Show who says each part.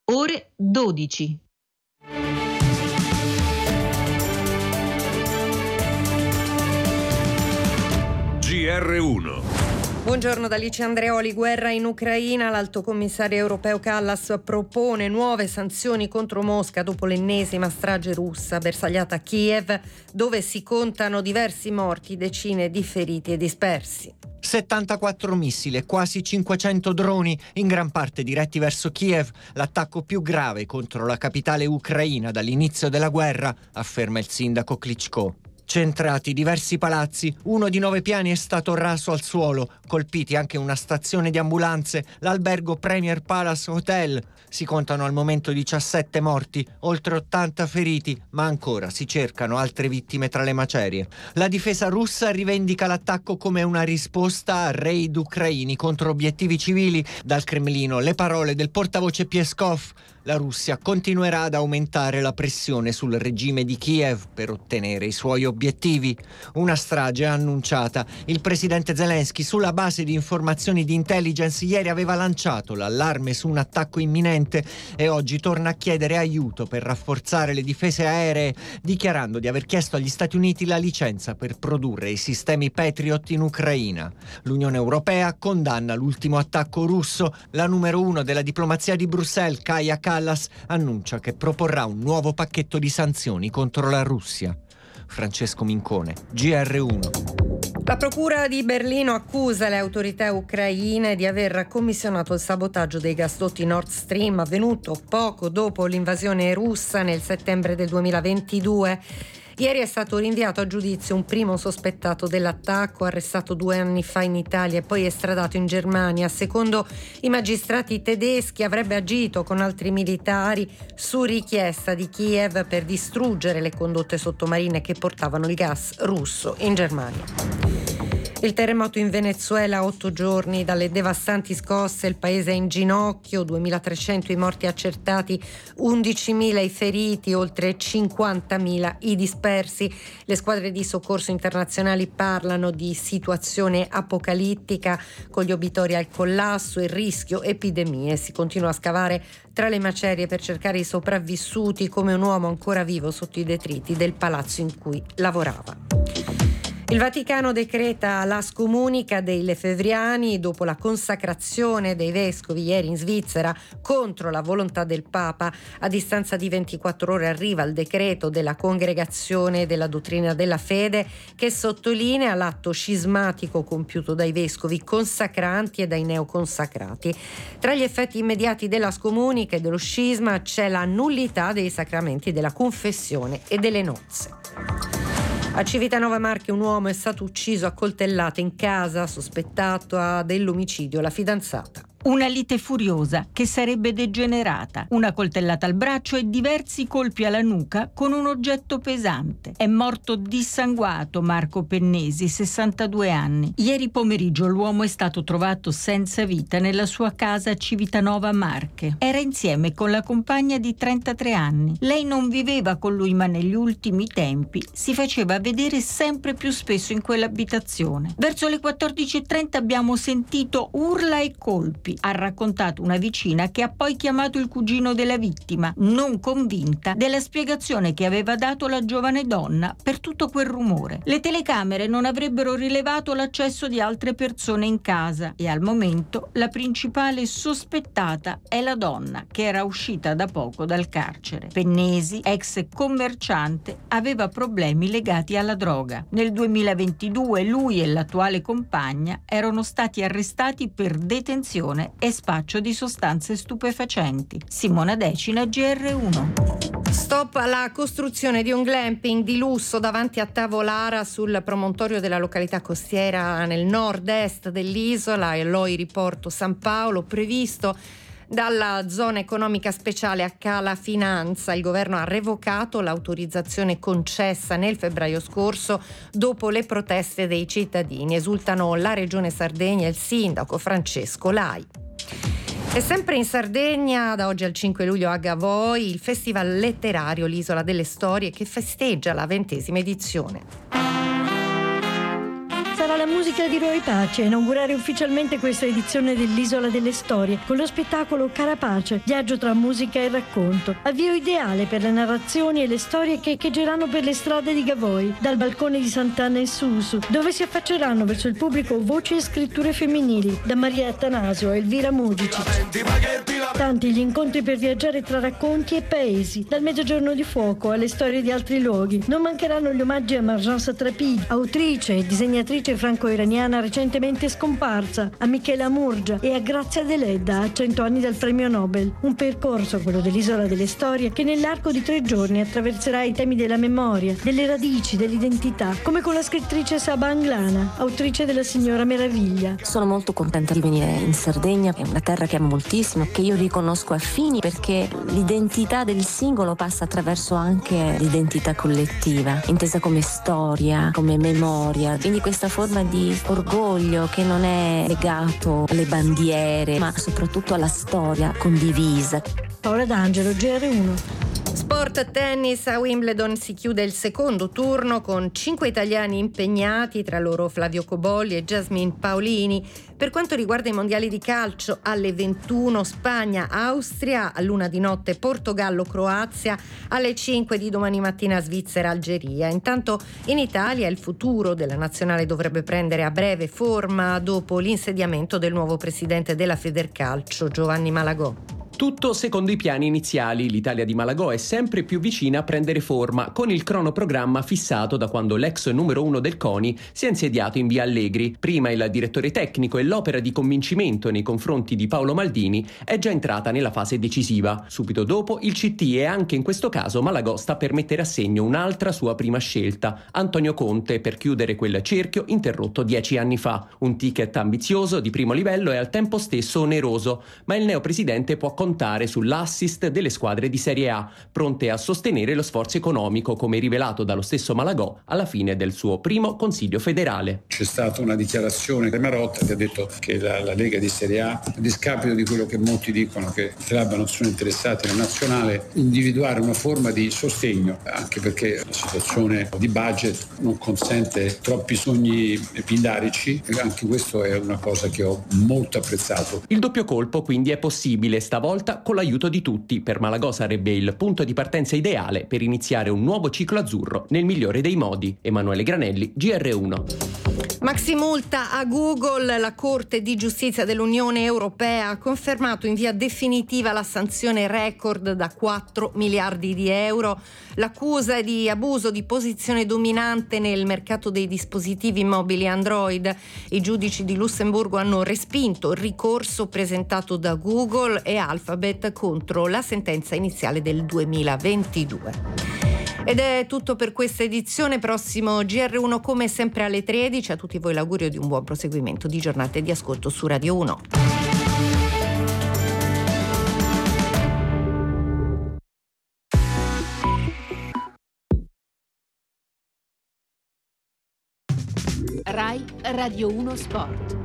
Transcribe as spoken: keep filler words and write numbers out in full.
Speaker 1: ore dodici.
Speaker 2: G R uno.
Speaker 3: Buongiorno da Alice Andreoli. Guerra in Ucraina. L'alto commissario europeo Kallas propone nuove sanzioni contro Mosca dopo l'ennesima strage russa bersagliata a Kiev, dove si contano diversi morti, decine di feriti e dispersi.
Speaker 4: settantaquattro missili e quasi cinquecento droni, in gran parte diretti verso Kiev, l'attacco più grave contro la capitale ucraina dall'inizio della guerra, afferma il sindaco Klitschko. Centrati diversi palazzi, uno di nove piani è stato raso al suolo, colpiti anche una stazione di ambulanze, l'albergo Premier Palace Hotel. Si contano al momento diciassette morti, oltre ottanta feriti, ma ancora si cercano altre vittime tra le macerie. La difesa russa rivendica l'attacco come una risposta a raid ucraini contro obiettivi civili. Dal Cremlino le parole del portavoce Peskov. La Russia continuerà ad aumentare la pressione sul regime di Kiev per ottenere i suoi obiettivi. Una strage annunciata. Il presidente Zelensky, sulla base di informazioni di intelligence, ieri aveva lanciato l'allarme su un attacco imminente e oggi torna a chiedere aiuto per rafforzare le difese aeree, dichiarando di aver chiesto agli Stati Uniti la licenza per produrre i sistemi Patriot in Ucraina. L'Unione Europea condanna l'ultimo attacco russo. La numero uno della diplomazia di Bruxelles, Kaja Kallas, annuncia che proporrà un nuovo pacchetto di sanzioni contro la Russia. Francesco Mincone, G R uno.
Speaker 3: La procura di Berlino accusa le autorità ucraine di aver commissionato il sabotaggio dei gasdotti Nord Stream avvenuto poco dopo l'invasione russa nel settembre del duemilaventidue. Ieri è stato rinviato a giudizio un primo sospettato dell'attacco, arrestato due anni fa in Italia e poi estradato in Germania. Secondo i magistrati tedeschi avrebbe agito con altri militari su richiesta di Kiev per distruggere le condotte sottomarine che portavano il gas russo in Germania. Il terremoto in Venezuela, a otto giorni dalle devastanti scosse, il paese è in ginocchio, duemilatrecento i morti accertati, undicimila i feriti, oltre cinquantamila i dispersi. Le squadre di soccorso internazionali parlano di situazione apocalittica, con gli obitori al collasso e rischio epidemie. Si continua a scavare tra le macerie per cercare i sopravvissuti, come un uomo ancora vivo sotto i detriti del palazzo in cui lavorava. Il Vaticano decreta la scomunica dei lefebvriani dopo la consacrazione dei vescovi ieri in Svizzera contro la volontà del Papa. A distanza di ventiquattro ore arriva il decreto della Congregazione della Dottrina della Fede, che sottolinea l'atto scismatico compiuto dai vescovi consacranti e dai neoconsacrati. Tra gli effetti immediati della scomunica e dello scisma c'è la nullità dei sacramenti della confessione e delle nozze. A Civitanova Marche un uomo è stato ucciso a coltellate in casa, sospettato dell'omicidio la fidanzata.
Speaker 5: Una lite furiosa che sarebbe degenerata, una coltellata al braccio e diversi colpi alla nuca con un oggetto pesante. È morto dissanguato Marco Pennesi, sessantadue anni. Ieri pomeriggio l'uomo è stato trovato senza vita nella sua casa a Civitanova Marche. Era insieme con la compagna di trentatré anni. Lei non viveva con lui, ma negli ultimi tempi si faceva vedere sempre più spesso in quell'abitazione. Verso le quattordici e trenta abbiamo sentito urla e colpi. Ha raccontato una vicina che ha poi chiamato il cugino della vittima, non convinta della spiegazione che aveva dato la giovane donna per tutto quel rumore. Le telecamere non avrebbero rilevato l'accesso di altre persone in casa e al momento la principale sospettata è la donna che era uscita da poco dal carcere. Pennesi, ex commerciante, aveva problemi legati alla droga. Nel duemilaventidue lui e l'attuale compagna erano stati arrestati per detenzione e spaccio di sostanze stupefacenti. Simona Decina, G R uno.
Speaker 3: Stop alla costruzione di un glamping di lusso davanti a Tavolara sul promontorio della località costiera nel nord-est dell'isola, Eloi Riporto San Paolo, previsto dalla zona economica speciale a Cala Finanza. Il governo ha revocato l'autorizzazione concessa nel febbraio scorso dopo le proteste dei cittadini. Esultano la Regione Sardegna e il sindaco Francesco Lai. E sempre in Sardegna, da oggi al cinque luglio a Gavoi, il Festival Letterario L'Isola delle Storie, che festeggia la ventesima edizione.
Speaker 6: Sarà
Speaker 1: sarà la musica di Roy Pace a inaugurare ufficialmente questa edizione dell'Isola delle Storie con lo spettacolo Carapace, viaggio tra musica e racconto. Avvio ideale per le narrazioni e le storie che echeggeranno per le strade di Gavoi, dal balcone di Sant'Anna e Susu, dove si affacceranno verso il pubblico voci e scritture femminili, da Maria Attanasio a Elvira Mugici. Tanti gli incontri per viaggiare tra racconti e paesi, dal Mezzogiorno di Fuoco alle storie di altri luoghi. Non mancheranno gli omaggi a Marjan Satrapi, autrice e disegnatrice franco-iraniana recentemente scomparsa, a Michela Murgia e a Grazia Deledda a cento anni dal premio Nobel. Un percorso, quello dell'Isola delle Storie, che nell'arco di tre giorni attraverserà i temi della memoria, delle radici, dell'identità, come con la scrittrice Saba Anglana, autrice della Signora Meraviglia.
Speaker 6: Sono molto contenta di venire in Sardegna, è una terra che amo moltissimo, che io riconosco affini perché l'identità del singolo passa attraverso anche l'identità collettiva, intesa come storia, come memoria, quindi questa forma di orgoglio che non è legato alle bandiere ma soprattutto alla storia condivisa.
Speaker 1: Paola D'Angelo, G R uno.
Speaker 3: Sport tennis, a Wimbledon si chiude il secondo turno con cinque italiani impegnati, tra loro Flavio Cobolli e Jasmine Paolini. Per quanto riguarda i mondiali di calcio, alle ventuno Spagna-Austria, all'una di notte Portogallo-Croazia, alle cinque di domani mattina Svizzera-Algeria. Intanto in Italia il futuro della nazionale dovrebbe prendere a breve forma dopo l'insediamento del nuovo presidente della Federcalcio, Giovanni Malagò.
Speaker 7: Tutto secondo i piani iniziali, l'Italia di Malagò è sempre più vicina a prendere forma, con il cronoprogramma fissato da quando l'ex numero uno del CONI si è insediato in via Allegri. Prima il direttore tecnico e l'opera di convincimento nei confronti di Paolo Maldini è già entrata nella fase decisiva. Subito dopo il C T e anche in questo caso Malagò sta per mettere a segno un'altra sua prima scelta, Antonio Conte, per chiudere quel cerchio interrotto dieci anni fa. Un ticket ambizioso, di primo livello e al tempo stesso oneroso, ma il neopresidente può contare sull'assist delle squadre di Serie A, pronte a sostenere lo sforzo economico, come rivelato dallo stesso Malagò alla fine del suo primo Consiglio federale.
Speaker 8: C'è stata una dichiarazione di Marotta che ha detto che la, la Lega di Serie A, a discapito di quello che molti dicono che i club non sono interessati nella nazionale, individuare una forma di sostegno, anche perché la situazione di budget non consente troppi sogni pindarici, e anche questo è una cosa che ho molto apprezzato.
Speaker 7: Il doppio colpo quindi è possibile, stavolta con l'aiuto di tutti. Per Malagò sarebbe il punto di partenza ideale per iniziare un nuovo ciclo azzurro nel migliore dei modi. Emanuele Granelli, G R uno.
Speaker 3: Maximulta a Google. La Corte di Giustizia dell'Unione Europea ha confermato in via definitiva la sanzione record da quattro miliardi di euro. L'accusa è di abuso di posizione dominante nel mercato dei dispositivi mobili Android. I giudici di Lussemburgo hanno respinto il ricorso presentato da Google e Alphabet contro la sentenza iniziale del duemilaventidue. Ed è tutto per questa edizione. Prossimo G R uno come sempre alle tredici. A tutti voi l'augurio di un buon proseguimento di giornate di ascolto su Radio uno.
Speaker 9: Rai Radio uno Sport.